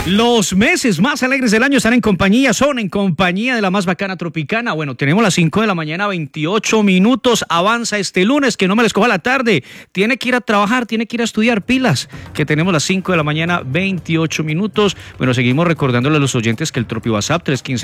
Los meses más alegres del año son en compañía de la más bacana Tropicana. Bueno, tenemos las 5 de la mañana, 28 minutos. Avanza este lunes, que no me les coja la tarde. Tiene que ir a trabajar, tiene que ir a estudiar, pilas. Que tenemos las 5 de la mañana, 28 minutos. Bueno, seguimos recordándole a los oyentes que el Tropi WhatsApp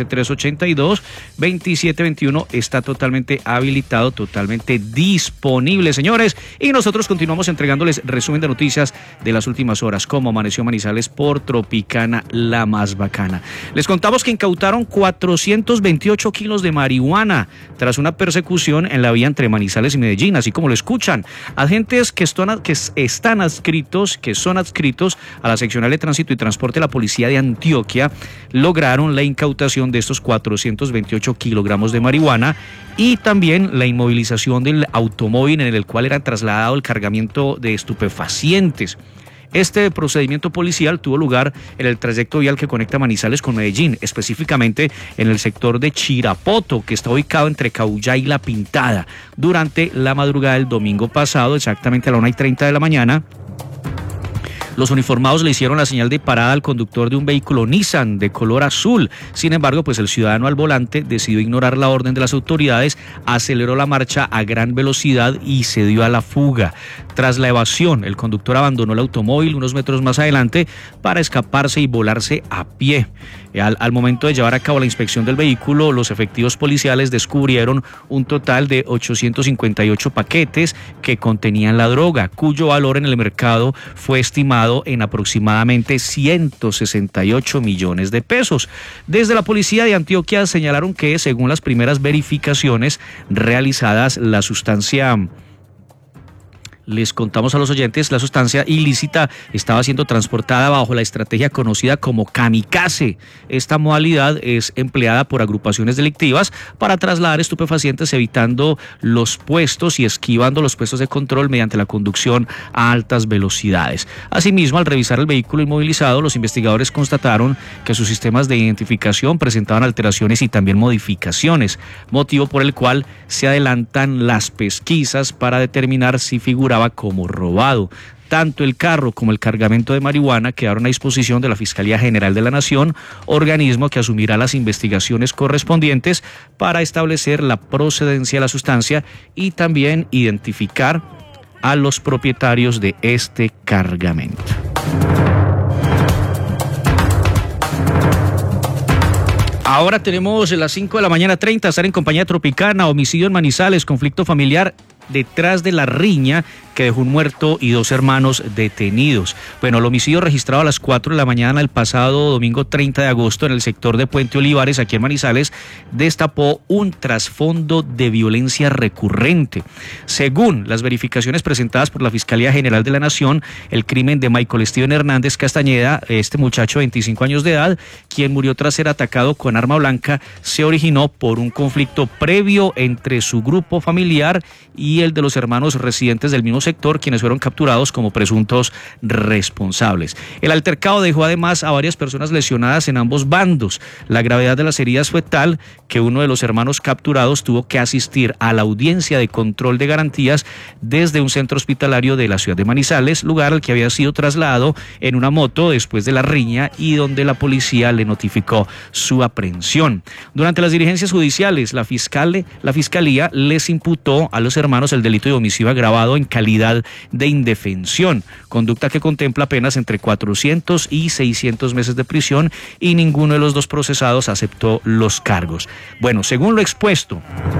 315-382-2721 está totalmente habilitado, totalmente disponible, señores. Y nosotros continuamos entregándoles resumen de noticias de las últimas horas, como amaneció Manizales por Tropicana, la más bacana. Les contamos que incautaron 428 kilos de marihuana tras una persecución en la vía entre Manizales y Medellín, así como lo escuchan. Agentes que son adscritos a la seccional de tránsito y transporte de la policía de Antioquia lograron la incautación de estos 428 kilogramos de marihuana y también la inmovilización del automóvil en el cual era trasladado el cargamento de estupefacientes. Este procedimiento policial tuvo lugar en el trayecto vial que conecta Manizales con Medellín, específicamente en el sector de Chirapoto, que está ubicado entre Cabullá y La Pintada, durante la madrugada del domingo pasado, exactamente a la 1:30 de la mañana. Los uniformados le hicieron la señal de parada al conductor de un vehículo Nissan de color azul. Sin embargo, pues el ciudadano al volante decidió ignorar la orden de las autoridades, aceleró la marcha a gran velocidad y se dio a la fuga. Tras la evasión, el conductor abandonó el automóvil unos metros más adelante para escaparse y volarse a pie. Al momento de llevar a cabo la inspección del vehículo, los efectivos policiales descubrieron un total de 858 paquetes que contenían la droga, cuyo valor en el mercado fue estimado en aproximadamente 168 millones de pesos. Desde la policía de Antioquia señalaron que, según las primeras verificaciones realizadas, la sustancia... Les contamos a los oyentes, la sustancia ilícita estaba siendo transportada bajo la estrategia conocida como kamikaze. Esta modalidad es empleada por agrupaciones delictivas para trasladar estupefacientes evitando los puestos y esquivando los puestos de control mediante la conducción a altas velocidades. Asimismo, al revisar el vehículo inmovilizado, los investigadores constataron que sus sistemas de identificación presentaban alteraciones y también modificaciones, motivo por el cual se adelantan las pesquisas para determinar si figura como robado. Tanto el carro como el cargamento de marihuana quedaron a disposición de la Fiscalía General de la Nación, organismo que asumirá las investigaciones correspondientes para establecer la procedencia de la sustancia y también identificar a los propietarios de este cargamento. Ahora tenemos las 5 de la mañana 30, estar en compañía Tropicana, homicidio en Manizales, conflicto familiar detrás de la riña que dejó un muerto y 2 hermanos detenidos. Bueno, el homicidio registrado a las 4 de la mañana el pasado domingo 30 de agosto en el sector de Puente Olivares, aquí en Manizales, destapó un trasfondo de violencia recurrente. Según las verificaciones presentadas por la Fiscalía General de la Nación, el crimen de Michael Steven Hernández Castañeda, este muchacho de 25 años de edad, quien murió tras ser atacado con arma blanca, se originó por un conflicto previo entre su grupo familiar y el de los hermanos residentes del mismo sector, quienes fueron capturados como presuntos responsables. El altercado dejó además a varias personas lesionadas en ambos bandos. La gravedad de las heridas fue tal que uno de los hermanos capturados tuvo que asistir a la audiencia de control de garantías desde un centro hospitalario de la ciudad de Manizales, lugar al que había sido trasladado en una moto después de la riña y donde la policía le notificó su aprehensión. Durante las diligencias judiciales, la fiscalía les imputó a los hermanos el delito de homicidio agravado en calidad de indefensión, conducta que contempla penas entre 400 y 600 meses de prisión, y ninguno de los dos procesados aceptó los cargos. Bueno, según lo expuesto,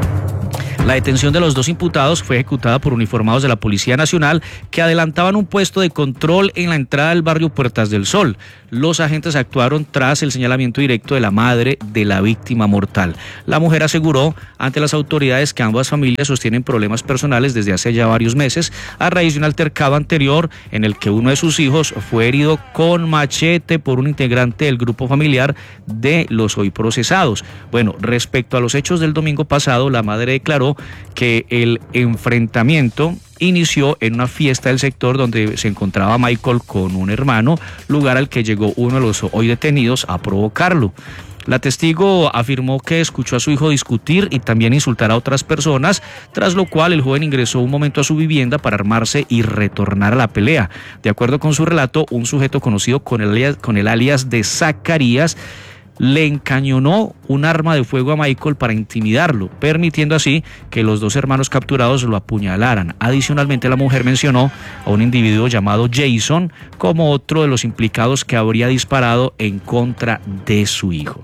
la detención de los 2 imputados fue ejecutada por uniformados de la Policía Nacional que adelantaban un puesto de control en la entrada del barrio Puertas del Sol. Los agentes actuaron tras el señalamiento directo de la madre de la víctima mortal. La mujer aseguró ante las autoridades que ambas familias sostienen problemas personales desde hace ya varios meses a raíz de un altercado anterior en el que uno de sus hijos fue herido con machete por un integrante del grupo familiar de los hoy procesados. Bueno, respecto a los hechos del domingo pasado, la madre declaró que el enfrentamiento inició en una fiesta del sector donde se encontraba Michael con un hermano, lugar al que llegó uno de los hoy detenidos a provocarlo. La testigo afirmó que escuchó a su hijo discutir y también insultar a otras personas, tras lo cual el joven ingresó un momento a su vivienda para armarse y retornar a la pelea. De acuerdo con su relato, un sujeto conocido con el alias de Zacarías le encañonó un arma de fuego a Michael para intimidarlo, permitiendo así que los dos hermanos capturados lo apuñalaran. Adicionalmente, la mujer mencionó a un individuo llamado Jason como otro de los implicados que habría disparado en contra de su hijo.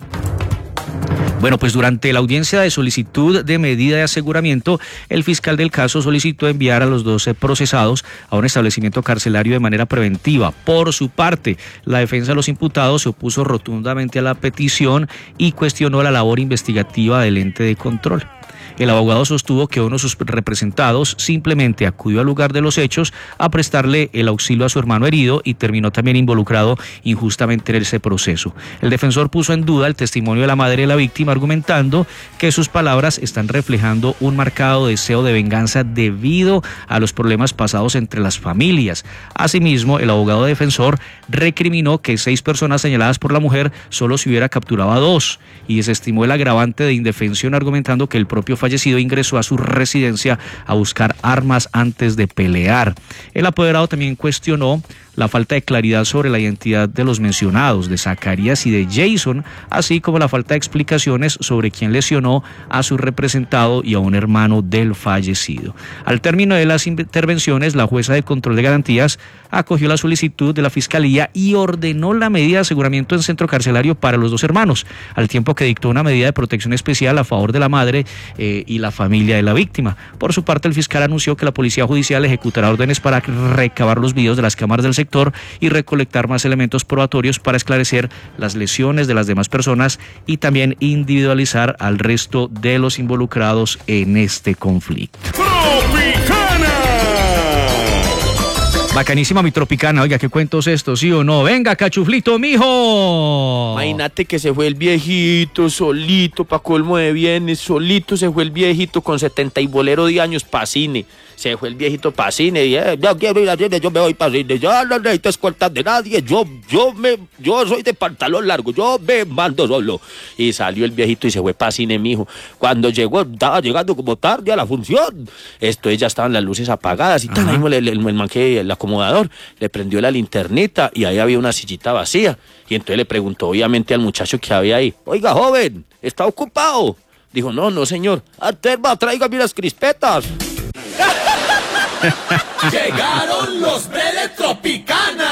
Bueno, pues durante la audiencia de solicitud de medida de aseguramiento, el fiscal del caso solicitó enviar a los 12 procesados a un establecimiento carcelario de manera preventiva. Por su parte, la defensa de los imputados se opuso rotundamente a la petición y cuestionó la labor investigativa del ente de control. El abogado sostuvo que uno de sus representados simplemente acudió al lugar de los hechos a prestarle el auxilio a su hermano herido y terminó también involucrado injustamente en ese proceso. El defensor puso en duda el testimonio de la madre de la víctima, argumentando que sus palabras están reflejando un marcado deseo de venganza debido a los problemas pasados entre las familias. Asimismo, el abogado defensor recriminó que 6 personas señaladas por la mujer solo se hubiera capturado a 2 y desestimó el agravante de indefensión, argumentando que el propio fallecido ingresó a su residencia a buscar armas antes de pelear. El apoderado también cuestionó la falta de claridad sobre la identidad de los mencionados, de Zacarías y de Jason, así como la falta de explicaciones sobre quién lesionó a su representado y a un hermano del fallecido. Al término de las intervenciones, la jueza de control de garantías acogió la solicitud de la Fiscalía y ordenó la medida de aseguramiento en centro carcelario para los 2 hermanos, al tiempo que dictó una medida de protección especial a favor de la madre y la familia de la víctima. Por su parte, el fiscal anunció que la Policía Judicial ejecutará órdenes para recabar los videos de las cámaras del sector y recolectar más elementos probatorios para esclarecer las lesiones de las demás personas y también individualizar al resto de los involucrados en este conflicto. Bacanísima mi Tropicana, oiga, ¿qué cuentos estos, sí o no? Venga, cachuflito, mijo. Imagínate que se fue el viejito solito, pa' colmo de bienes, solito se fue el viejito con 70 y bolero de años pa' cine. Se fue el viejito pa' cine y yo quiero ir a cine, yo me voy pa' cine, yo no necesito escoltas de nadie, yo soy de pantalón largo, yo me mando solo. Y salió el viejito y se fue pa' cine, mijo. Cuando llegó, estaba llegando como tarde a la función. Ya estaban las luces apagadas y tal, ahí el man que el acomodador le prendió la linternita y ahí había una sillita vacía. Y entonces le preguntó obviamente al muchacho que había ahí: oiga, joven, ¿está ocupado? Dijo: no, señor. Aterba, tráigame unas crispetas. Llegaron los de Tropicana.